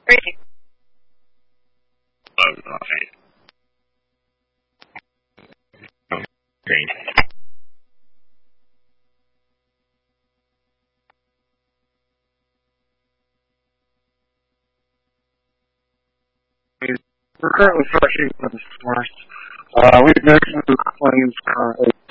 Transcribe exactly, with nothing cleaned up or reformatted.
Great. Oh, okay. Oh, great. We're currently searching for the source. Uh, we've mentioned the claims currently